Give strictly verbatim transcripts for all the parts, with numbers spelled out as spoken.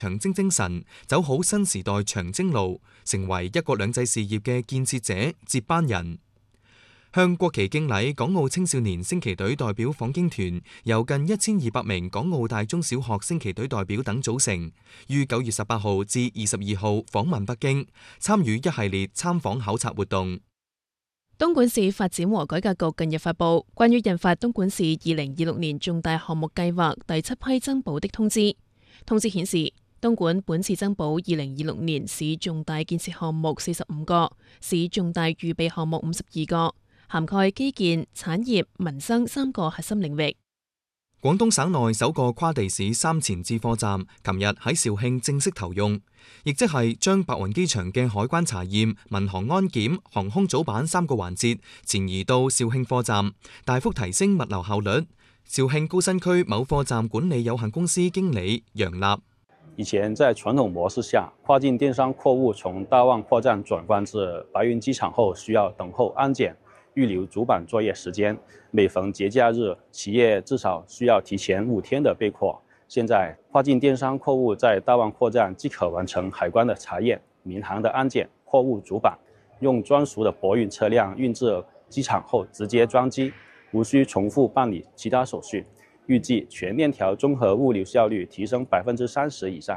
長征精神，走好新時代長征路，成為一國兩制事業嘅建設者、接班人。向國旗敬禮，港澳青少年升旗隊代表訪京團由近一千二百名港澳大中小學升旗隊代表等組成，於九月十八號至二十二號訪問北京，參與一系列參訪考察活動。 東莞市發展和改革局近日發布關於印發東莞市二零二六年重大項目計劃第七批增補的通知。通知顯示，東莞本次增補二零二六年市重大建設項目四十五個，市重大預備項目五十二個，涵蓋基建、產業、民生三個核心領域。 廣東省內首個跨地市三前置貨站，琴日喺肇慶正式投用，亦即係將白雲機場嘅海關查驗、民航安檢、航空組辦三個環節前移到肇慶貨站，大幅提升物流效率。肇慶高新區某貨站管理有限公司經理楊立： 以前在傳統模式下，跨境電商貨物從大望貨站轉關至白雲機場後，需要等候安檢、預留主板作業時間，每逢節假日，企業至少需要提前五天的備貨。現在跨境電商貨物在大望貨站即可完成海關的查驗、民航的安檢、貨物主板，用專屬的駁運車輛運至機場後直接裝機，無需重複辦理其他手續。預計全鏈條綜合物流效率提升百分之三十以上。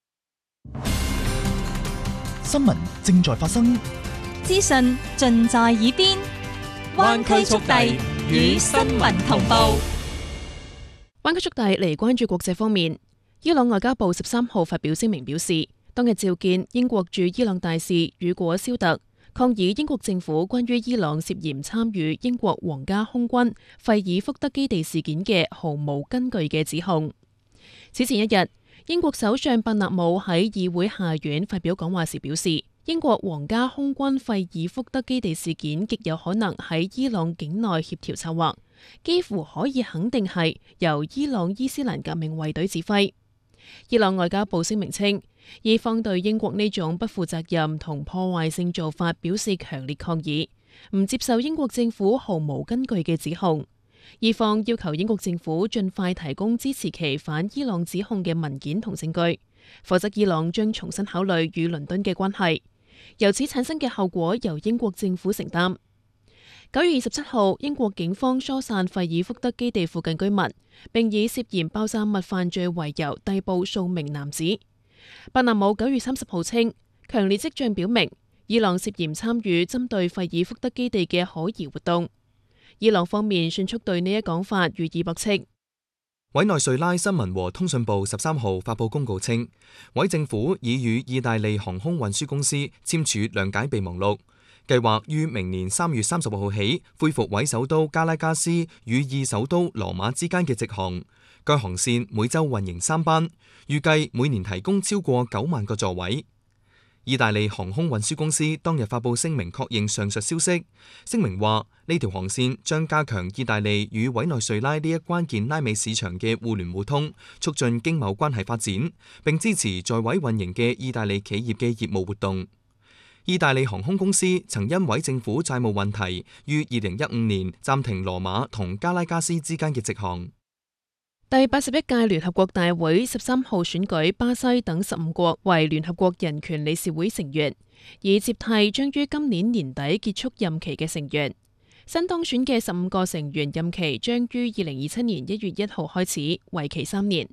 新聞正在發生， 資訊盡在耳邊，灣區速遞與新聞同步。 灣區速遞嚟關注國際方面，伊朗外交部十三號發表聲明表示，當日召見英國駐伊朗大使雨果肖特，抗議英國政府關於伊朗涉嫌參與英國皇家空軍費爾福德基地事件嘅毫無根據嘅指控。此前一日，英國首相伯納姆喺議會下院發表講話時表示，英國皇家空軍費爾福德基地事件極有可能喺伊朗境內協調策劃，幾乎可以肯定係由伊朗伊斯蘭革命衛隊指揮。伊朗外交部聲明稱，伊方對英國呢種不負責任同破壞性做法表示強烈抗議，唔接受英國政府毫無根據嘅指控。伊方要求英國政府盡快提供支持其反伊朗指控嘅文件同證據，否則伊朗將重新考慮與倫敦嘅關係，由此產生嘅後果由英國政府承擔。九月二十七號，英國警方疏散費爾福德基地附近居民，並以涉嫌爆炸物犯罪為由逮捕數名男子。伯納姆九月三十號稱，強烈跡象表明伊朗涉嫌參與針對費爾福德基地嘅可疑活動。伊朗方面迅速對呢一講法予以駁斥。 委內瑞拉新聞和通訊部十三號發布公告稱，委政府已與意大利航空運輸公司簽署諒解備忘錄，計劃於明年三月三十號起恢復委首都加拉加斯與意首都羅馬之間嘅直航。該航線每周運營三班，預計每年提供超過九萬個座位。意大利航空運輸公司當日發布聲明確認上述消息。聲明話，呢條航線將加強意大利與委內瑞拉呢一關鍵拉美市場嘅互聯互通，促進經貿關係發展，並支持在委運營嘅意大利企業嘅業務活動。意大利航空公司曾因委政府債務問題，於二零一五年暫停羅馬同加拉加斯之間嘅直航。 第八十一屆聯合國大會十三號選舉巴西等十五國為聯合國人權理事會成員，以接替將於今年年底結束任期嘅成員。新當選嘅十五個成員任期將於二零二七年一月一號開始，為期三年。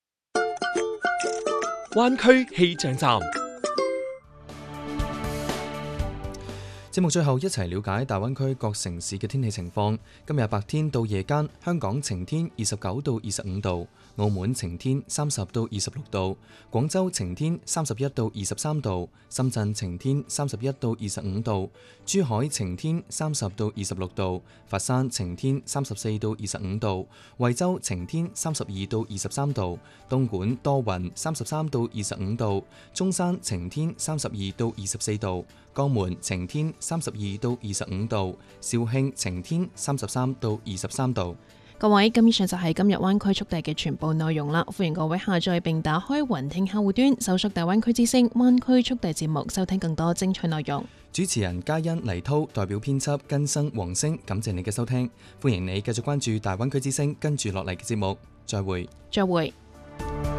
灣區氣象站。 節目最後一齊了解大灣區各城市嘅天氣情況。今日白天到夜間，香港晴天二十九到二十五度，澳門晴天三十到二十六度，廣州晴天三十一到二十三度，深圳晴天三十一到二十五度，珠海晴天三十到二十六度，佛山晴天三十四到二十五度，惠州晴天三十二到二十三度，東莞多雲三十三到二十五度，中山晴天三十二到二十四度，江門晴天三十二到二十五度，肇慶晴天三十三到二十三度。 各位，咁以上就係今日灣區速遞嘅全部內容啦。歡迎各位下載並打開雲聽客戶端，搜索大灣區之聲灣區速遞節目，收聽更多精彩內容。 主持人嘉欣、黎濤代表編輯根生、黃星，感謝你嘅收聽。歡迎你繼續關注大灣區之聲跟住落嚟嘅節目。再會。 再會。